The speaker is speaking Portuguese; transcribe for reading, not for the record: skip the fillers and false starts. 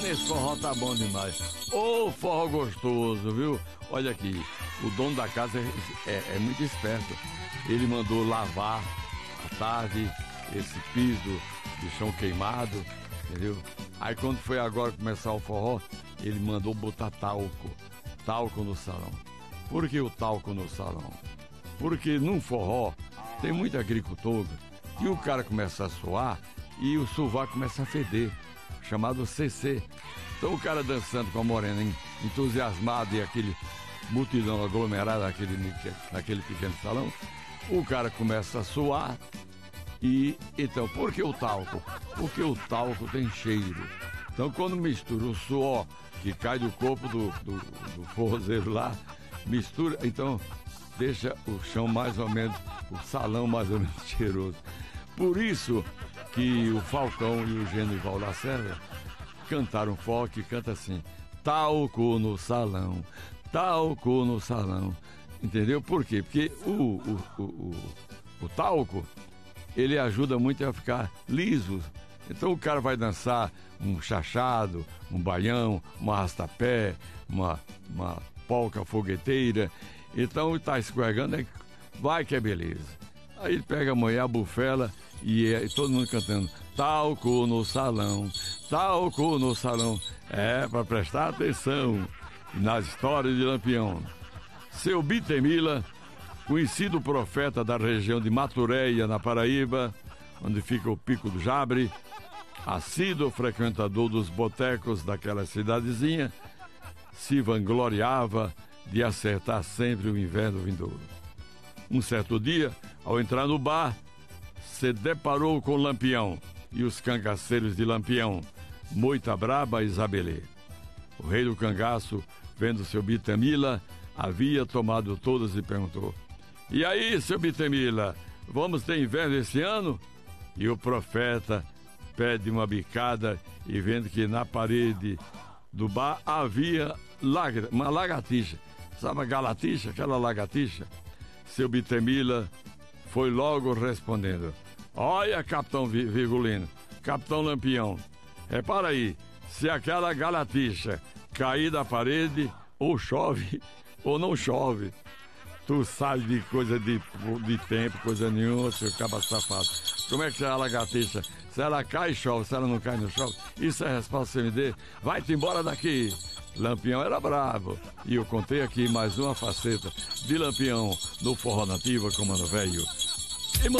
nesse forró tá bom demais. Ô, forró gostoso, viu? Olha aqui, o dono da casa é muito esperto. Ele mandou lavar à tarde esse piso de chão queimado, entendeu? Aí quando foi agora começar o forró, ele mandou botar talco no salão. Por que o talco no salão? Porque num forró tem muito agricultor e o cara começa a suar e o sovaco começa a feder, chamado CC. Então o cara dançando com a morena entusiasmado e aquele multidão aglomerada naquele pequeno salão, o cara começa a suar. E então, por que o talco? Porque o talco tem cheiro. Então quando mistura o suor que cai do corpo do forrozeiro lá, mistura, então deixa o chão mais ou menos, o salão mais ou menos cheiroso. Por isso que o Falcão e o Genival Lacerda cantaram um forró que canta assim: talco no salão, talco no salão. Entendeu? Por quê? Porque o talco, ele ajuda muito a ficar liso. Então o cara vai dançar um chachado, um baião, um arrastapé, uma polca fogueteira. Então tá escorregando, aí vai que é beleza. Aí ele pega a mulher, a bufela e todo mundo cantando talco no salão, talco no salão. É para prestar atenção nas histórias de Lampião. Seu Bitemila, conhecido profeta da região de Maturéia, na Paraíba, onde fica o Pico do Jabre, assíduo frequentador dos botecos daquela cidadezinha, se vangloriava de acertar sempre o inverno vindouro. Um certo dia, ao entrar no bar, se deparou com Lampião e os cangaceiros de Lampião, Moita Braba e Isabelê. O rei do cangaço, vendo seu Bitemila, havia tomado todas e perguntou: e aí, seu Bitemila, vamos ter inverno esse ano? E o profeta pede uma bicada e vendo que na parede do bar havia uma lagartixa. Sabe a galatixa, aquela lagartixa? Seu Bitemila foi logo respondendo: olha, capitão Virgulino, capitão Lampião, repara aí, se aquela galatixa cair da parede, ou chove ou não chove. Tu sabe de coisa de tempo, coisa nenhuma, seu caba safado. Como é que é a lagartixa? Se ela cai, chove. Se ela não cai, não chove. Isso é a resposta que você me dê. Vai-te embora daqui. Lampião era bravo. E eu contei aqui mais uma faceta de Lampião no Forró Nativa com Mano Velho.